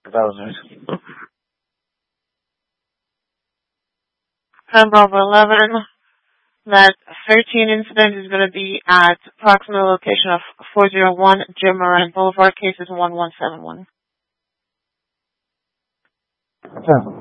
That was nice. 10 Bravo 11. That 13 incident is going to be at approximate location of 401 Jim Moran Boulevard, cases 1171.